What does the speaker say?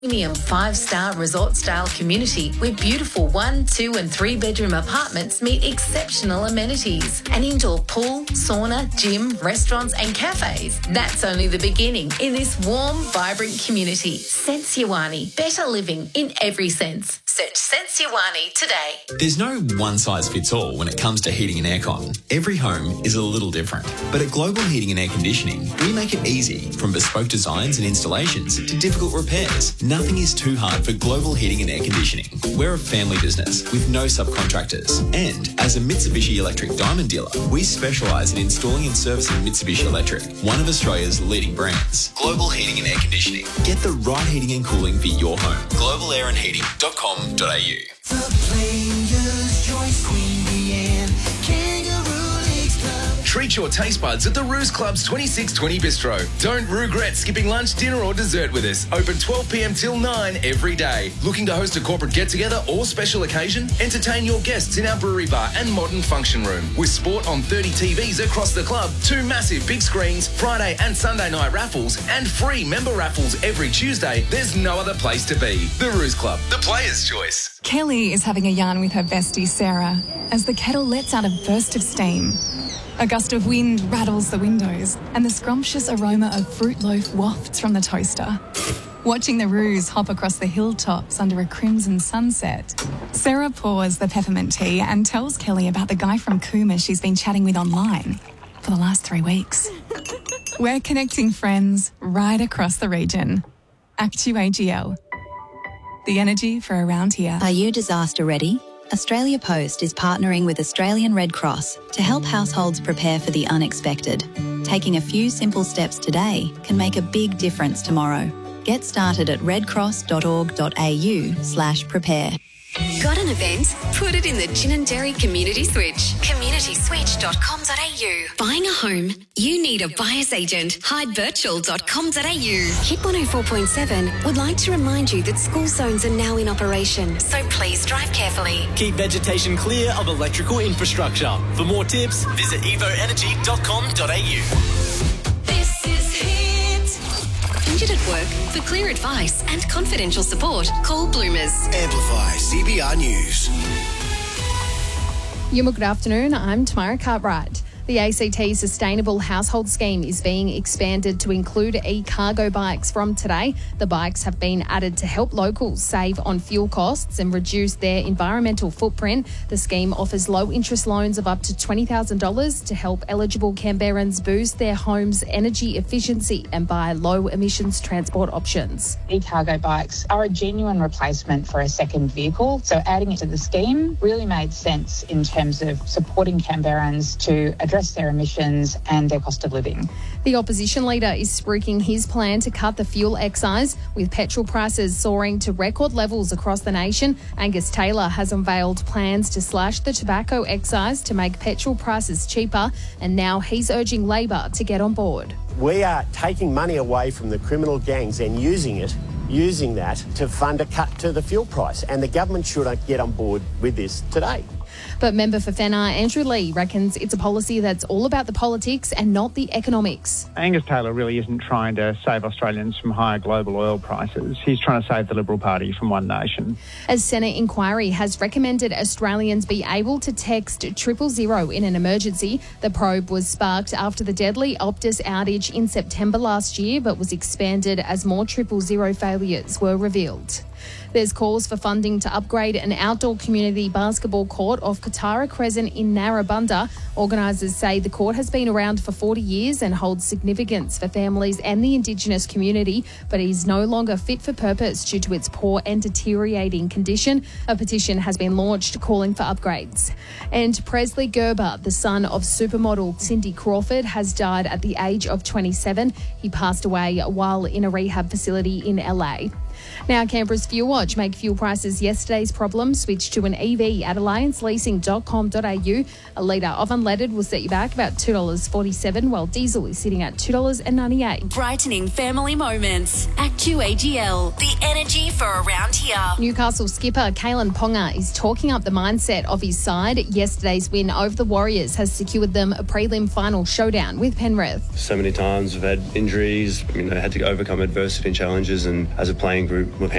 Premium 5-star resort-style community where beautiful 1, 2 and 3 bedroom apartments meet exceptional amenities. An indoor pool, sauna, gym, restaurants and cafes. That's only the beginning in this warm, vibrant community. Sensiuani. Better living in every sense. Search Sensiuani today. There's no one-size-fits-all when it comes to heating and aircon. Every home is a little different. But at Global Heating and Air Conditioning, we make it easy, from bespoke designs and installations to difficult repairs. Nothing is too hard for Global Heating and Air Conditioning. We're a family business with no subcontractors. And as a Mitsubishi Electric Diamond dealer, we specialise in installing and servicing Mitsubishi Electric, one of Australia's leading brands. Global Heating and Air Conditioning. Get the right heating and cooling for your home. globalairandheating.com.au. The Players' Choice, Queen Leanne, Kangaroo Leagues Club. Treat your taste buds at the Ruse Club's 2620 Bistro. Don't regret skipping lunch, dinner or dessert with us. Open 12 p.m. till 9 every day. Looking to host a corporate get-together or special occasion? Entertain your guests in our brewery bar and modern function room. With sport on 30 TVs across the club, 2 massive big screens, Friday and Sunday night raffles, and free member raffles every Tuesday. There's no other place to be. The Ruse Club, the Players' Choice. Kelly is having a yarn with her bestie Sarah as the kettle lets out a burst of steam. A gust of wind rattles the windows and the scrumptious aroma of fruit loaf wafts from the toaster. Watching the Ruse hop across the hilltops under a crimson sunset, Sarah pours the peppermint tea and tells Kelly about the guy from Cooma she's been chatting with online for the last 3 weeks. We're connecting friends right across the region. Actu-AGL. The energy for around here. Are you disaster ready? Australia Post is partnering with Australian Red Cross to help households prepare for the unexpected. Taking a few simple steps today can make a big difference tomorrow. Get started at redcross.org.au/prepare. Got an event? Put it in the Ginninderry Community Switch. communityswitch.com.au. Buying a home? You need a buyer's agent. Hidevirtual.com.au. Hit 104.7 would like to remind you that school zones are now in operation, so please drive carefully. Keep vegetation clear of electrical infrastructure. For more tips, visit evoenergy.com.au. Injured at work? For clear advice and confidential support, call Bloomers. Amplify CBR News. Good afternoon, I'm Tamara Cartwright. The ACT Sustainable Household Scheme is being expanded to include e-cargo bikes from today. The bikes have been added to help locals save on fuel costs and reduce their environmental footprint. The scheme offers low-interest loans of up to $20,000 to help eligible Canberrans boost their home's energy efficiency and buy low-emissions transport options. E-cargo bikes are a genuine replacement for a second vehicle, so adding it to the scheme really made sense in terms of supporting Canberrans to address their emissions and their cost of living. The opposition leader is spruiking his plan to cut the fuel excise, with petrol prices soaring to record levels across the nation. Angus Taylor has unveiled plans to slash the tobacco excise to make petrol prices cheaper, and now he's urging Labor to get on board. We are taking money away from the criminal gangs and using that to fund a cut to the fuel price, and the government should get on board with this today. But member for Fenner, Andrew Lee, reckons it's a policy that's all about the politics and not the economics. Angus Taylor really isn't trying to save Australians from higher global oil prices. He's trying to save the Liberal Party from one nation. A Senate inquiry has recommended Australians be able to text 000 in an emergency. The probe was sparked after the deadly Optus outage in September last year, but was expanded as more 000 failures were revealed. There's calls for funding to upgrade an outdoor community basketball court off Katara Crescent in Narrabundah. Organisers say the court has been around for 40 years and holds significance for families and the Indigenous community, but is no longer fit for purpose due to its poor and deteriorating condition. A petition has been launched calling for upgrades. And Presley Gerber, the son of supermodel Cindy Crawford, has died at the age of 27. He passed away while in a rehab facility in LA. Now, Canberra's Fuel Watch. Make fuel prices yesterday's problem. Switch to an EV at allianceleasing.com.au. A litre of unleaded will set you back about $2.47, while diesel is sitting at $2.98. Brightening family moments. Actu-AGL. The energy for around here. Newcastle skipper Kalen Ponga is talking up the mindset of his side. Yesterday's win over the Warriors has secured them a prelim final showdown with Penrith. So many times we've had injuries, had to overcome adversity and challenges, and as a playing Group, we've